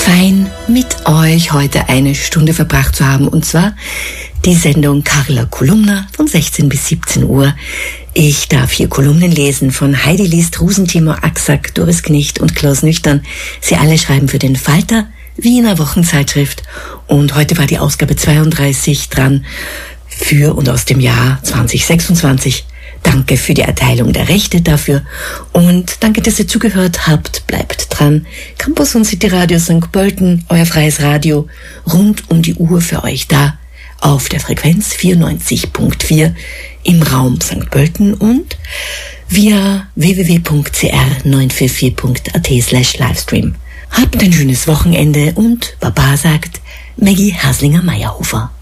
fein mit euch heute eine Stunde verbracht zu haben, und zwar die Sendung Carla Kolumna von 16 bis 17 Uhr. Ich darf hier Kolumnen lesen von Heidi List, Rusentimur Aksak, Doris Knecht und Klaus Nüchtern. Sie alle schreiben für den Falter, Wiener Wochenzeitschrift, und heute war die Ausgabe 32 dran für und aus dem Jahr 2026. Danke für die Erteilung der Rechte dafür und danke, dass ihr zugehört habt. Bleibt dran. Campus und City Radio St. Pölten, euer freies Radio, rund um die Uhr für euch da, auf der Frequenz 94.4 im Raum St. Pölten und via www.cr944.at/Livestream. Habt ein schönes Wochenende und Baba sagt Maggie Haslinger-Meyerhofer.